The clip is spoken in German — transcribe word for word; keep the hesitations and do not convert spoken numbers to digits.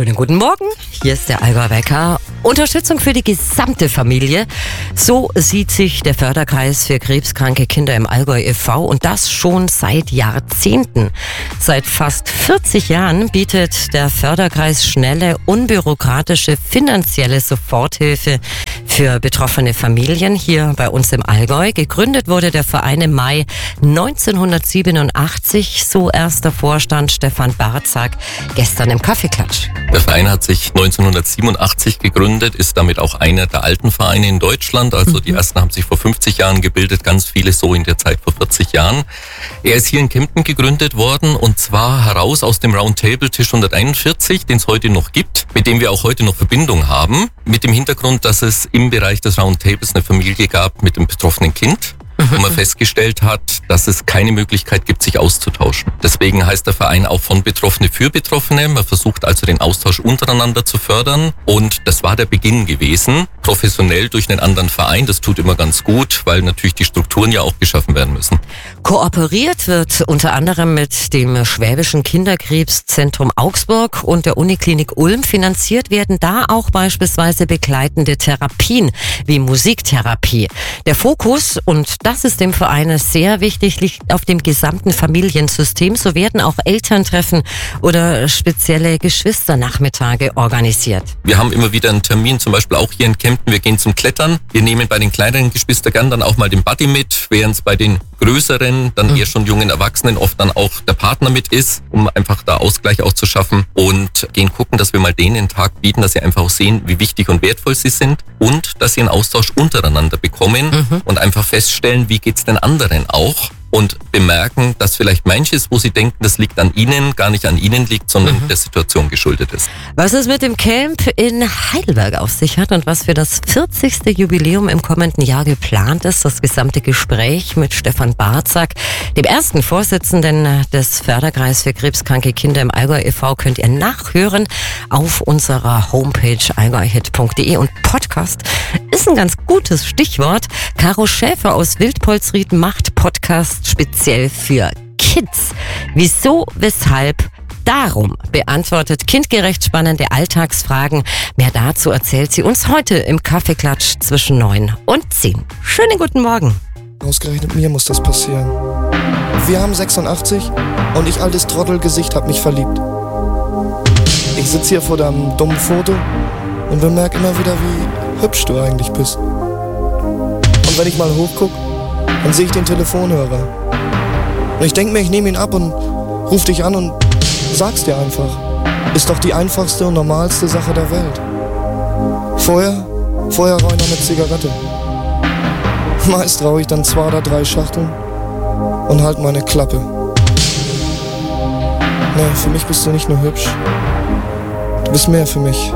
Schönen guten Morgen, hier ist der Allgäuer Wecker. Unterstützung für die gesamte Familie. So sieht sich der Förderkreis für krebskranke Kinder im Allgäu e V und das schon seit Jahrzehnten. Seit fast vierzig Jahren bietet der Förderkreis schnelle, unbürokratische finanzielle Soforthilfe für betroffene Familien hier bei uns im Allgäu. Gegründet wurde der Verein im Mai neunzehnhundertsiebenundachtzig, so erster Vorstand Stefan Barzak gestern im Kaffeeklatsch. Der Verein hat sich neunzehnhundertsiebenundachtzig gegründet, ist damit auch einer der alten Vereine in Deutschland. Also die ersten haben sich vor fünfzig Jahren gebildet, ganz viele so in der Zeit vor vierzig Jahren. Er ist hier in Kempten gegründet worden und zwar heraus aus dem Roundtable-Tisch hunderteinundvierzig, den es heute noch gibt, mit dem wir auch heute noch Verbindung haben. Mit dem Hintergrund, dass es im Bereich des Roundtables eine Familie gab mit dem betroffenen Kind. Wo man festgestellt hat, dass es keine Möglichkeit gibt, sich auszutauschen. Deswegen heißt der Verein auch von Betroffene für Betroffene. Man versucht also den Austausch untereinander zu fördern und das war der Beginn gewesen. Professionell durch einen anderen Verein, das tut immer ganz gut, weil natürlich die Strukturen ja auch geschaffen werden müssen. Kooperiert wird unter anderem mit dem Schwäbischen Kinderkrebszentrum Augsburg und der Uniklinik Ulm. Finanziert werden da auch beispielsweise begleitende Therapien wie Musiktherapie. Der Fokus, und das ist dem Verein sehr wichtig, liegt auf dem gesamten Familiensystem. So werden auch Elterntreffen oder spezielle Geschwisternachmittage organisiert. Wir haben immer wieder einen Termin, zum Beispiel auch hier in Kempten. Wir gehen zum Klettern. Wir nehmen bei den kleineren Geschwistern gern dann auch mal den Buddy mit, während es bei den größeren, dann eher schon jungen Erwachsenen oft dann auch der Partner mit ist, um einfach da Ausgleich auch zu schaffen und gehen gucken, dass wir mal denen einen Tag bieten, dass sie einfach auch sehen, wie wichtig und wertvoll sie sind und dass sie einen Austausch untereinander bekommen mhm. und einfach feststellen, wie geht's den anderen auch und bemerken, dass vielleicht manches, wo sie denken, das liegt an ihnen, gar nicht an ihnen liegt, sondern mhm. der Situation geschuldet ist. Was es mit dem Camp in Heidelberg auf sich hat und was für das vierzigste Jubiläum im kommenden Jahr geplant ist, das gesamte Gespräch mit Stefan Barzak, dem ersten Vorsitzenden des Förderkreis für krebskranke Kinder im Allgäu e V, könnt ihr nachhören auf unserer Homepage allgäuhit punkt de und Podcast ist ein ganz gutes Stichwort. Caro Schäfer aus Wildpolsried macht Podcast speziell für Kids. Wieso, weshalb, darum beantwortet kindgerecht spannende Alltagsfragen. Mehr dazu erzählt sie uns heute im Kaffeeklatsch zwischen neun und zehn. Schönen guten Morgen. Ausgerechnet mir muss das passieren. Wir haben sechsundachtzig und ich, altes Trottelgesicht, hab mich verliebt. Ich sitze hier vor deinem dummen Foto und bemerke immer wieder, wie hübsch du eigentlich bist. Und wenn ich mal hochguck, dann sehe ich den Telefonhörer. Und ich denke mir, ich nehme ihn ab und ruf dich an und sag's dir einfach. Ist doch die einfachste und normalste Sache der Welt. Vorher, vorher rauche ich noch eine Zigarette. Meist rauche ich dann zwei oder drei Schachteln und halt meine Klappe. Nee, für mich bist du nicht nur hübsch. Du bist mehr für mich.